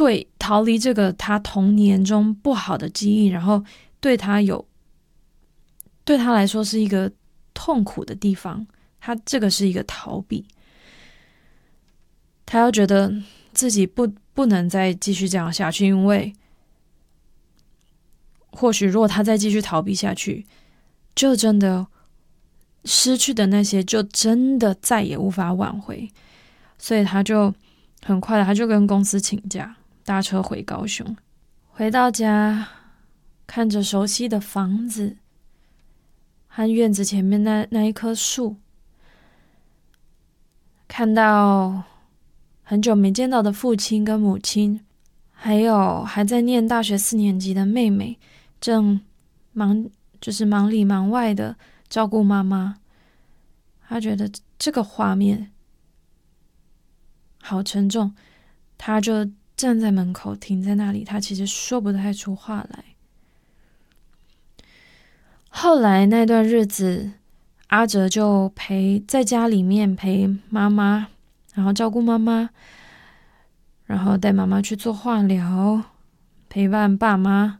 逃离这个他童年中不好的记忆，然后对他来说是一个痛苦的地方，他这个是一个逃避，他要觉得自己不能再继续这样下去，因为或许如果他再继续逃避下去，就真的失去的那些就真的再也无法挽回，所以他就很快的他就跟公司请假，搭车回高雄。回到家，看着熟悉的房子和院子前面那一棵树，看到很久没见到的父亲跟母亲，还有还在念大学4年级的妹妹，正忙里忙外的照顾妈妈。他觉得这个画面好沉重，他就站在门口停在那里，他其实说不太出话来。后来那段日子，阿哲就在家里面陪妈妈，然后照顾妈妈，然后带妈妈去做化疗，陪伴爸妈。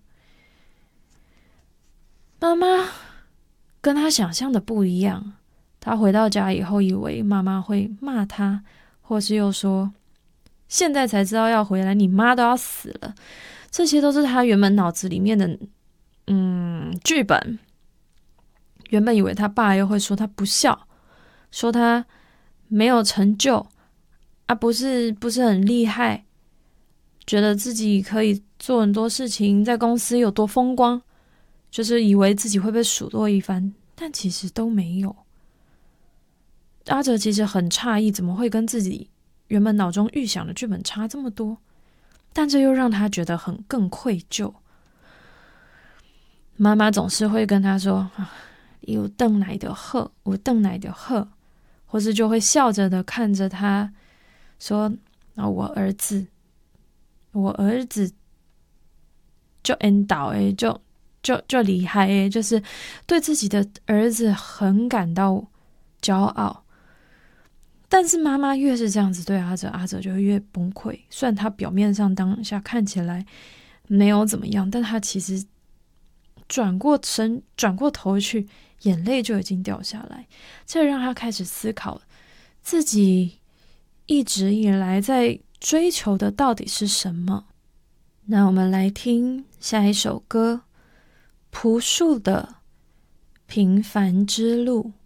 妈妈跟他想象的不一样，他回到家以后以为妈妈会骂他，或是又说现在才知道要回来，你妈都要死了。这些都是他原本脑子里面的剧本。原本以为他爸又会说他不孝，说他没有成就啊，不是很厉害，觉得自己可以做很多事情，在公司有多风光，就是以为自己会被数落一番，但其实都没有。阿哲其实很诧异，怎么会跟自己原本脑中预想的剧本差这么多，但这又让他觉得更愧疚。妈妈总是会跟他说有邓来的喝，我邓来的喝，或是就会笑着的看着他说我儿子就恩倒就厉害就是对自己的儿子很感到骄傲。但是妈妈越是这样子对阿哲，阿哲就会越崩溃。虽然他表面上当下看起来没有怎么样，但他其实转过头去，眼泪就已经掉下来。这让他开始思考自己一直以来在追求的到底是什么。那我们来听下一首歌，朴树的《平凡之路》。